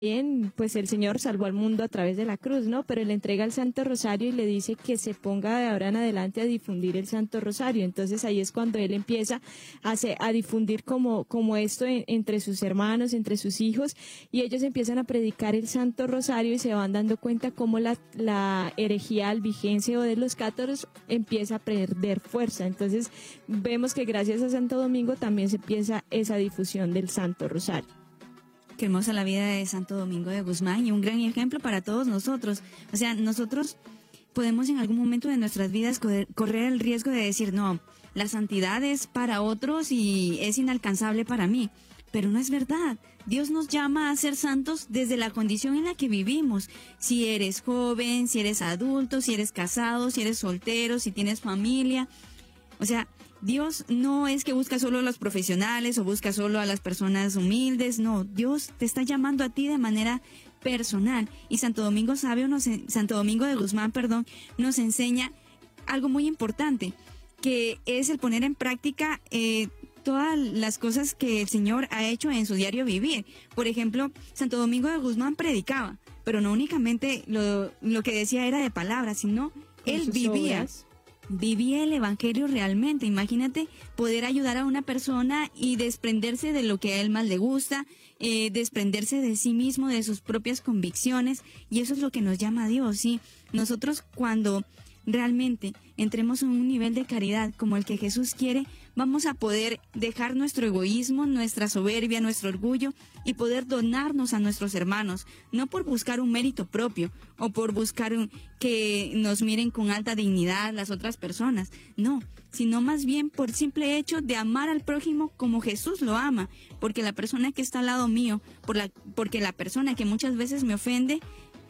Bien, pues el Señor salvó al mundo a través de la cruz, ¿no? Pero le entrega el Santo Rosario y le dice que se ponga de ahora en adelante a difundir el Santo Rosario. Entonces ahí es cuando él empieza a difundir como esto entre sus hermanos, entre sus hijos, y ellos empiezan a predicar el Santo Rosario y se van dando cuenta cómo la herejía albigense o de los cátaros empieza a perder fuerza. Entonces vemos que gracias a Santo Domingo también se empieza esa difusión del Santo Rosario. Qué hermosa la vida de Santo Domingo de Guzmán y un gran ejemplo para todos nosotros. O sea, nosotros podemos en algún momento de nuestras vidas correr el riesgo de decir, no, la santidad es para otros y es inalcanzable para mí. Pero no es verdad. Dios nos llama a ser santos desde la condición en la que vivimos. Si eres joven, si eres adulto, si eres casado, si eres soltero, si tienes familia. O sea, Dios no es que busca solo a los profesionales o busca solo a las personas humildes, no, Dios te está llamando a ti de manera personal. Y Santo Domingo de Guzmán, nos enseña algo muy importante, que es el poner en práctica todas las cosas que el Señor ha hecho en su diario vivir. Por ejemplo, Santo Domingo de Guzmán predicaba, pero no únicamente lo que decía era de palabras, sino él vivía el evangelio realmente. Imagínate poder ayudar a una persona y desprenderse de lo que a él más le gusta, desprenderse de sí mismo, de sus propias convicciones, y eso es lo que nos llama a Dios, ¿sí? Nosotros cuando realmente entremos en un nivel de caridad como el que Jesús quiere, vamos a poder dejar nuestro egoísmo, nuestra soberbia, nuestro orgullo y poder donarnos a nuestros hermanos, no por buscar un mérito propio o por buscar que nos miren con alta dignidad las otras personas, no, sino más bien por simple hecho de amar al prójimo como Jesús lo ama, porque la persona que está al lado mío, porque la persona que muchas veces me ofende,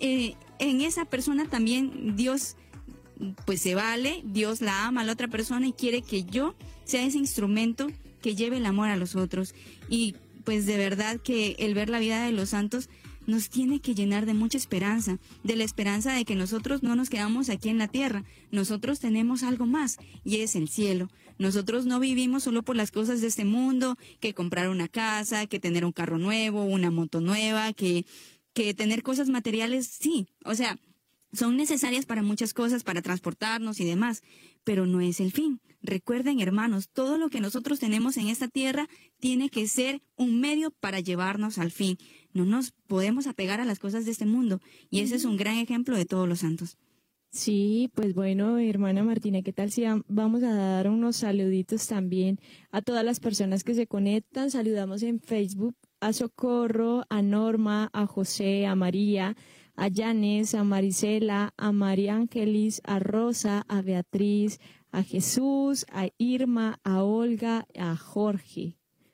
en esa persona también Dios pues se vale, Dios la ama a la otra persona y quiere que yo sea ese instrumento que lleve el amor a los otros. Y pues de verdad que el ver la vida de los santos nos tiene que llenar de mucha esperanza, de la esperanza de que nosotros no nos quedamos aquí en la tierra, nosotros tenemos algo más y es el cielo. Nosotros no vivimos solo por las cosas de este mundo, que comprar una casa, que tener un carro nuevo, una moto nueva, que tener cosas materiales, sí, o sea, son necesarias para muchas cosas, para transportarnos y demás, pero no es el fin. Recuerden, hermanos, todo lo que nosotros tenemos en esta tierra tiene que ser un medio para llevarnos al fin. No nos podemos apegar a las cosas de este mundo, y ese es un gran ejemplo de todos los santos. Sí, pues bueno, hermana Martina, ¿qué tal si vamos a dar unos saluditos también a todas las personas que se conectan? Saludamos en Facebook a Socorro, a Norma, a José, a María, a Yanes, a Marisela, a María Ángelis, a Rosa, a Beatriz, a Jesús, a Irma, a Olga, a Jorge.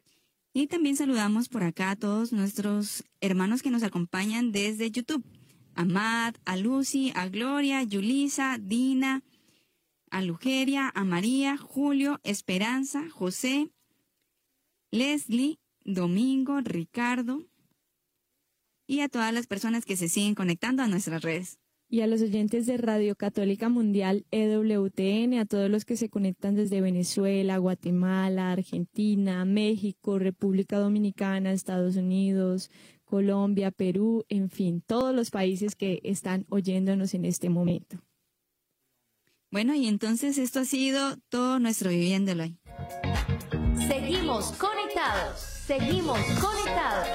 Y también saludamos por acá a todos nuestros hermanos que nos acompañan desde YouTube. A Matt, a Lucy, a Gloria, a Yulisa, Dina, a Lugeria, a María, Julio, Esperanza, José, Leslie, Domingo, Ricardo y a todas las personas que se siguen conectando a nuestras redes. Y a los oyentes de Radio Católica Mundial EWTN, a todos los que se conectan desde Venezuela, Guatemala, Argentina, México, República Dominicana, Estados Unidos, Colombia, Perú, en fin, todos los países que están oyéndonos en este momento. Bueno, y entonces esto ha sido todo nuestro Viviéndolo hoy. Seguimos conectados, seguimos conectados.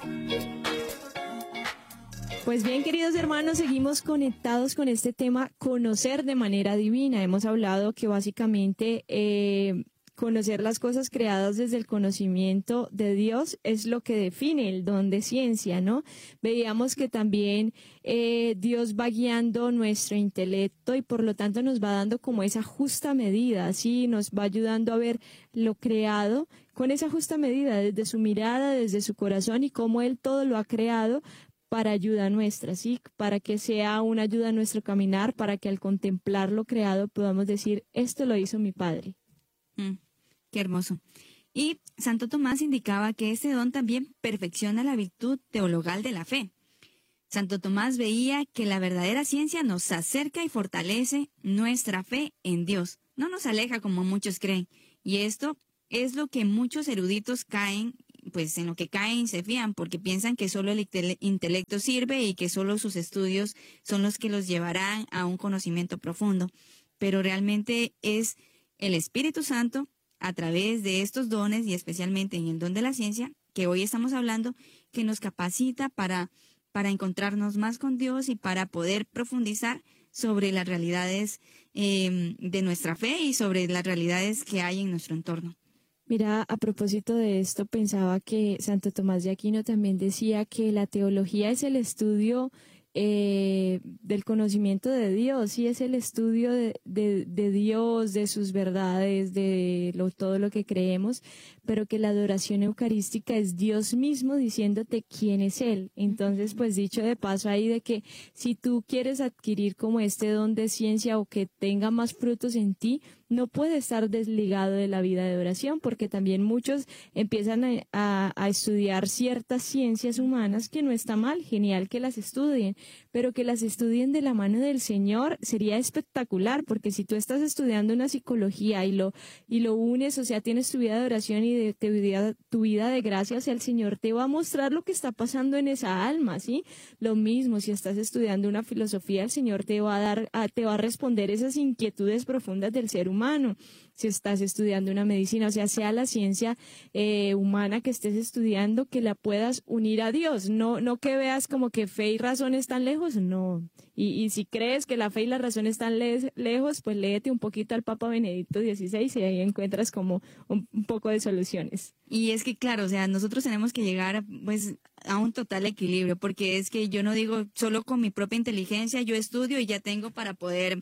Pues bien, queridos hermanos, seguimos conectados con este tema, conocer de manera divina. Hemos hablado que básicamente conocer las cosas creadas desde el conocimiento de Dios es lo que define el don de ciencia, ¿no? Veíamos que también Dios va guiando nuestro intelecto y por lo tanto nos va dando como esa justa medida, ¿sí? Nos va ayudando a ver lo creado con esa justa medida, desde su mirada, desde su corazón y cómo Él todo lo ha creado para ayuda nuestra, ¿sí? Para que sea una ayuda a nuestro caminar, para que al contemplar lo creado podamos decir, esto lo hizo mi Padre. Qué hermoso. Y Santo Tomás indicaba que ese don también perfecciona la virtud teologal de la fe. Santo Tomás veía que la verdadera ciencia nos acerca y fortalece nuestra fe en Dios, no nos aleja como muchos creen. Y esto es lo que muchos eruditos caen pues en lo que caen y se fían, porque piensan que solo el intelecto sirve y que solo sus estudios son los que los llevarán a un conocimiento profundo. Pero realmente es el Espíritu Santo, a través de estos dones y especialmente en el don de la ciencia, que hoy estamos hablando, que nos capacita para encontrarnos más con Dios y para poder profundizar sobre las realidades de nuestra fe y sobre las realidades que hay en nuestro entorno. Mira, a propósito de esto, pensaba que Santo Tomás de Aquino también decía que la teología es el estudio del conocimiento de Dios, sí, es el estudio de Dios, de sus verdades, todo lo que creemos, pero que la adoración eucarística es Dios mismo diciéndote quién es Él. Entonces, pues dicho de paso ahí de que si tú quieres adquirir como este don de ciencia o que tenga más frutos en ti, no puede estar desligado de la vida de oración, porque también muchos empiezan a estudiar ciertas ciencias humanas, que no está mal, genial que las estudien, pero que las estudien de la mano del Señor sería espectacular, porque si tú estás estudiando una psicología y lo unes, o sea, tienes tu vida de oración y tu vida de gracia, o sea, el Señor te va a mostrar lo que está pasando en esa alma, ¿sí? Lo mismo, si estás estudiando una filosofía, el Señor te va a responder esas inquietudes profundas del ser humano. Si estás estudiando una medicina, o sea la ciencia humana que estés estudiando, que la puedas unir a Dios, no que veas como que fe y razón están lejos, no. Y si crees que la fe y la razón están lejos, pues léete un poquito al Papa Benedicto XVI y ahí encuentras como un poco de soluciones. Y es que, claro, o sea, nosotros tenemos que llegar pues a un total equilibrio, porque es que yo no digo solo con mi propia inteligencia, yo estudio y ya tengo para poder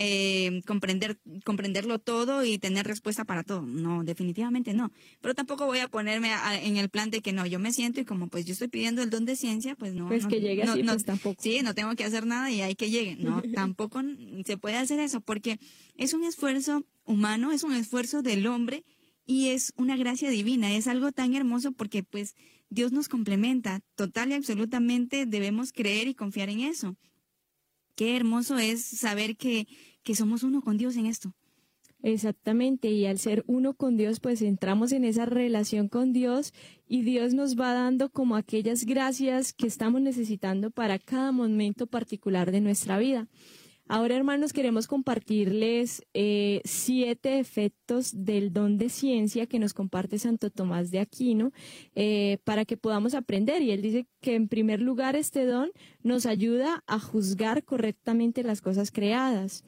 comprenderlo todo y tener respuesta para todo. No, definitivamente no. Pero tampoco voy a ponerme en el plan de que no, yo me siento y como pues yo estoy pidiendo el don de ciencia, pues no. Pues no, que llegue así, no, pues tampoco. Sí, no tengo que hacer nada y hay que llegue. No, tampoco se puede hacer eso, porque es un esfuerzo humano, es un esfuerzo del hombre y es una gracia divina. Es algo tan hermoso porque pues Dios nos complementa total y absolutamente. Debemos creer y confiar en eso. Qué hermoso es saber que somos uno con Dios en esto. Exactamente, y al ser uno con Dios, pues entramos en esa relación con Dios y Dios nos va dando como aquellas gracias que estamos necesitando para cada momento particular de nuestra vida. Ahora, hermanos, queremos compartirles 7 efectos del don de ciencia que nos comparte Santo Tomás de Aquino para que podamos aprender. Y él dice que, en primer lugar, este don nos ayuda a juzgar correctamente las cosas creadas.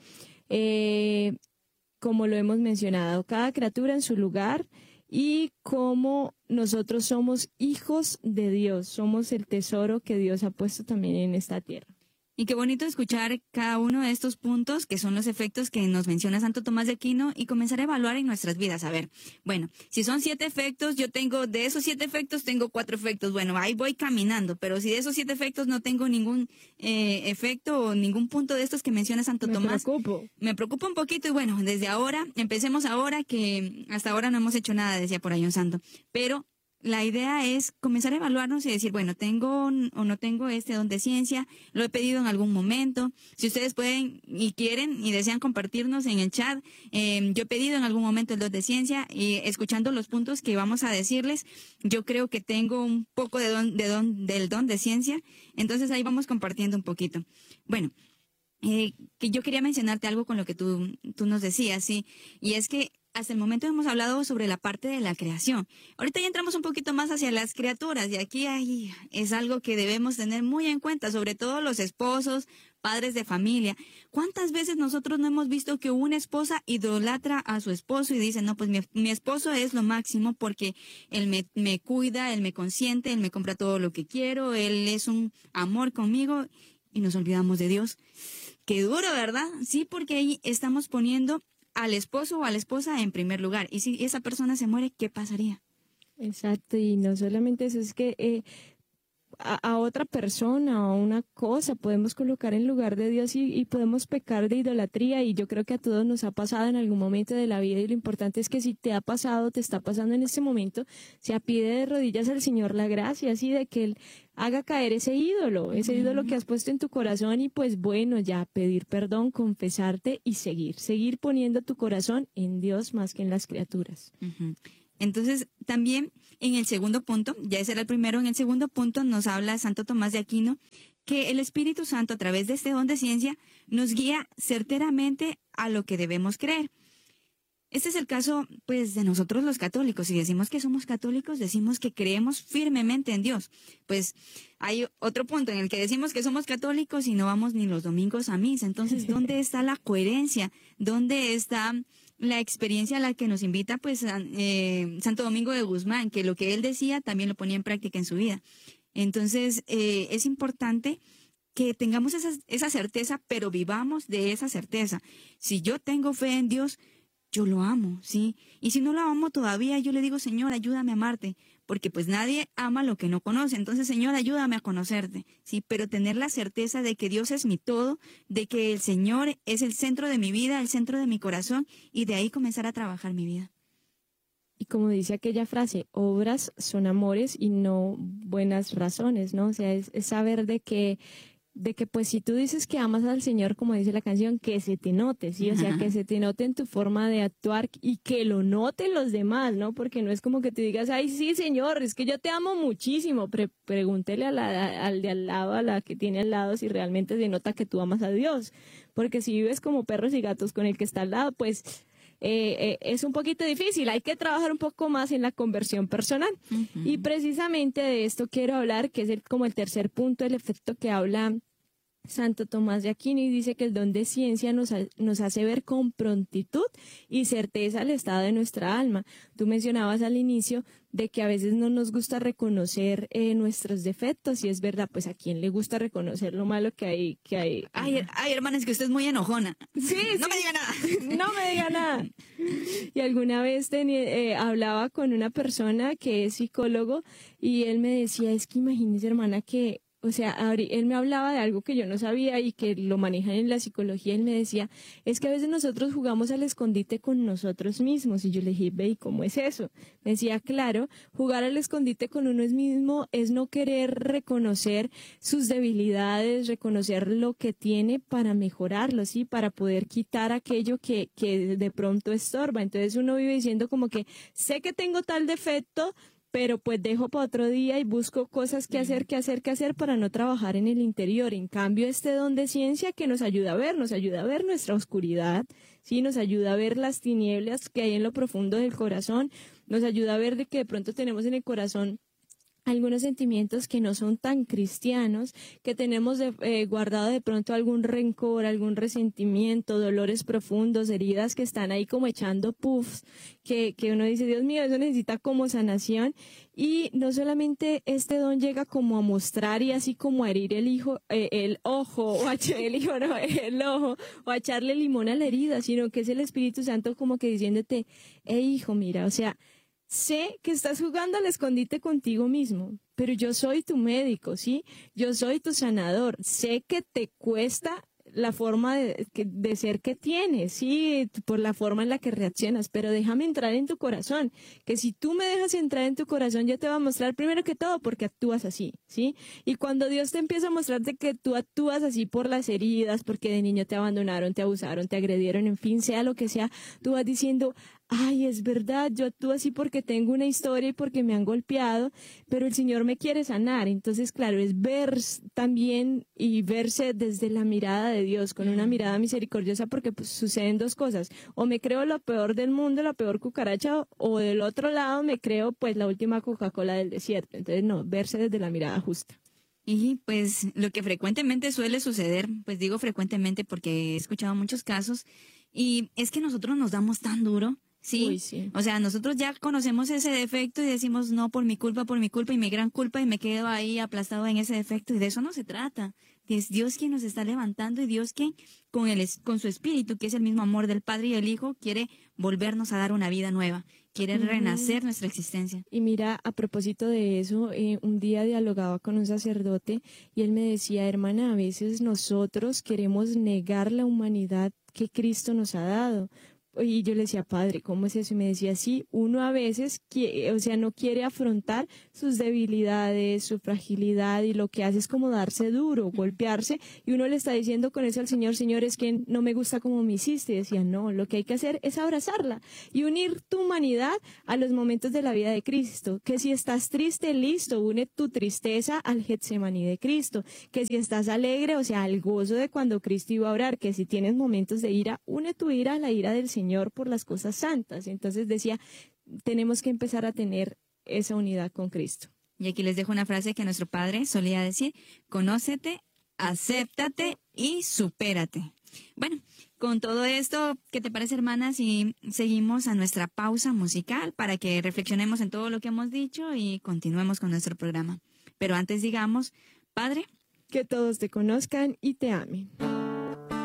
Como lo hemos mencionado, cada criatura en su lugar y como nosotros somos hijos de Dios, somos el tesoro que Dios ha puesto también en esta tierra. Y qué bonito escuchar cada uno de estos puntos, que son los efectos que nos menciona Santo Tomás de Aquino, y comenzar a evaluar en nuestras vidas. A ver, bueno, si son 7 efectos, de esos 7 efectos tengo 4 efectos. Bueno, ahí voy caminando, pero si de esos 7 efectos no tengo ningún efecto o ningún punto de estos que menciona Santo Tomás. Me preocupa un poquito y bueno, desde ahora, empecemos ahora, que hasta ahora no hemos hecho nada, decía por ahí un santo. Pero la idea es comenzar a evaluarnos y decir, bueno, tengo o no tengo este don de ciencia, lo he pedido en algún momento. Si ustedes pueden y quieren y desean compartirnos en el chat, yo he pedido en algún momento el don de ciencia y escuchando los puntos que vamos a decirles, yo creo que tengo un poco del don de ciencia, entonces ahí vamos compartiendo un poquito. Bueno, que yo quería mencionarte algo con lo que tú nos decías, sí, y es que hasta el momento hemos hablado sobre la parte de la creación. Ahorita ya entramos un poquito más hacia las criaturas y aquí es algo que debemos tener muy en cuenta, sobre todo los esposos, padres de familia. ¿Cuántas veces nosotros no hemos visto que una esposa idolatra a su esposo y dice, no, pues mi esposo es lo máximo porque él me cuida, él me consiente, él me compra todo lo que quiero, él es un amor conmigo y nos olvidamos de Dios? Qué duro, ¿verdad? Sí, porque ahí estamos poniendo al esposo o a la esposa en primer lugar. Y si esa persona se muere, ¿qué pasaría? Exacto, y no solamente eso, es que a otra persona o una cosa podemos colocar en lugar de Dios y podemos pecar de idolatría, y yo creo que a todos nos ha pasado en algún momento de la vida, y lo importante es que si te ha pasado, te está pasando en este momento, se pide de rodillas al Señor la gracia, así de que Él haga caer ese ídolo que has puesto en tu corazón, y pues bueno, ya pedir perdón, confesarte y seguir poniendo tu corazón en Dios más que en las criaturas. Uh-huh. Entonces, también en el segundo punto, ya ese era el primero, en el segundo punto nos habla Santo Tomás de Aquino que el Espíritu Santo a través de este don de ciencia nos guía certeramente a lo que debemos creer. Este es el caso, pues, de nosotros los católicos. Si decimos que somos católicos, decimos que creemos firmemente en Dios. Pues hay otro punto en el que decimos que somos católicos y no vamos ni los domingos a misa. Entonces, ¿dónde está la coherencia? ¿Dónde está la experiencia a la que nos invita, pues, Santo Domingo de Guzmán? Que lo que él decía también lo ponía en práctica en su vida. Entonces, es importante que tengamos esa certeza, pero vivamos de esa certeza. Si yo tengo fe en Dios, yo lo amo, ¿sí? Y si no lo amo todavía, yo le digo, Señor, ayúdame a amarte, porque pues nadie ama lo que no conoce. Entonces, Señor, ayúdame a conocerte, ¿sí? Pero tener la certeza de que Dios es mi todo, de que el Señor es el centro de mi vida, el centro de mi corazón, y de ahí comenzar a trabajar mi vida. Y como dice aquella frase, obras son amores y no buenas razones, ¿no? O sea, es saber de que pues si tú dices que amas al Señor, como dice la canción, que se te note, ¿sí? O sea, que se te note en tu forma de actuar y que lo noten los demás, ¿no? Porque no es como que te digas, ay, sí, Señor, es que yo te amo muchísimo. Pregúntele al de al lado, a la que tiene al lado, si realmente se nota que tú amas a Dios. Porque si vives como perros y gatos con el que está al lado, pues es un poquito difícil. Hay que trabajar un poco más en la conversión personal. Uh-huh. Y precisamente de esto quiero hablar, que es como el tercer punto, el efecto que habla Santo Tomás de Aquino, y dice que el don de ciencia nos hace ver con prontitud y certeza el estado de nuestra alma. Tú mencionabas al inicio de que a veces no nos gusta reconocer nuestros defectos, y es verdad, pues a quién le gusta reconocer lo malo que hay. Ay, hermana, es que usted es muy enojona. Sí, no me diga nada. No me diga nada. Y alguna vez hablaba con una persona que es psicólogo, y él me decía, es que imagínese, hermana, que o sea, él me hablaba de algo que yo no sabía y que lo manejan en la psicología. Él me decía, es que a veces nosotros jugamos al escondite con nosotros mismos. Y yo le dije, ve, ¿y cómo es eso? Me decía, claro, jugar al escondite con uno mismo es no querer reconocer sus debilidades, reconocer lo que tiene para mejorarlo, ¿sí? Para poder quitar aquello que de pronto estorba. Entonces uno vive diciendo como que sé que tengo tal defecto, pero pues dejo para otro día y busco cosas que hacer para no trabajar en el interior. En cambio, este don de ciencia que nos ayuda a ver nuestra oscuridad, ¿sí? Nos ayuda a ver las tinieblas que hay en lo profundo del corazón, nos ayuda a ver de que de pronto tenemos en el corazón algunos sentimientos que no son tan cristianos, que tenemos guardado de pronto algún rencor, algún resentimiento, dolores profundos, heridas que están ahí como echando puffs, que uno dice, Dios mío, eso necesita como sanación. Y no solamente este don llega como a mostrar y así como a herir el ojo, o a echarle limón a la herida, sino que es el Espíritu Santo como que diciéndote, hijo, mira, o sea, sé que estás jugando al escondite contigo mismo, pero yo soy tu médico, ¿sí? Yo soy tu sanador. Sé que te cuesta la forma de ser que tienes, ¿sí? Por la forma en la que reaccionas, pero déjame entrar en tu corazón, que si tú me dejas entrar en tu corazón, yo te voy a mostrar primero que todo porque actúas así, ¿sí? Y cuando Dios te empieza a mostrarte que tú actúas así por las heridas, porque de niño te abandonaron, te abusaron, te agredieron, en fin, sea lo que sea, tú vas diciendo, ay, es verdad, yo actúo así porque tengo una historia y porque me han golpeado, pero el Señor me quiere sanar. Entonces, claro, es ver también y verse desde la mirada de Dios, con una mirada misericordiosa, porque pues, suceden dos cosas. O me creo lo peor del mundo, la peor cucaracha, o del otro lado me creo pues la última Coca-Cola del desierto. Entonces, no, verse desde la mirada justa. Y pues lo que frecuentemente suele suceder, pues digo frecuentemente porque he escuchado muchos casos, y es que nosotros nos damos tan duro. ¿Sí? Uy, sí. O sea, nosotros ya conocemos ese defecto y decimos, no, por mi culpa y mi gran culpa, y me quedo ahí aplastado en ese defecto, y de eso no se trata. Es Dios quien nos está levantando, y Dios quien con su espíritu, que es el mismo amor del Padre y del Hijo, quiere volvernos a dar una vida nueva, quiere renacer nuestra existencia. Y mira, a propósito de eso, un día dialogaba con un sacerdote y él me decía, hermana, a veces nosotros queremos negar la humanidad que Cristo nos ha dado, Y yo le decía, padre, ¿cómo es eso? Y me decía, sí, uno a veces, no quiere afrontar sus debilidades, su fragilidad, y lo que hace es como darse duro, golpearse, y uno le está diciendo con eso al Señor, Señor, es que no me gusta como me hiciste. Y decía, no, lo que hay que hacer es abrazarla y unir tu humanidad a los momentos de la vida de Cristo. Que si estás triste, listo, une tu tristeza al Getsemaní de Cristo. Que si estás alegre, al gozo de cuando Cristo iba a orar. Que si tienes momentos de ira, une tu ira a la ira del Señor por las cosas santas. Entonces decía, tenemos que empezar a tener esa unidad con Cristo. Y aquí les dejo una frase que nuestro padre solía decir: conócete, acéptate y supérate. Bueno, con todo esto, ¿qué te parece, hermana, si seguimos a nuestra pausa musical para que reflexionemos en todo lo que hemos dicho y continuemos con nuestro programa? Pero antes digamos, Padre, que todos te conozcan y te amen.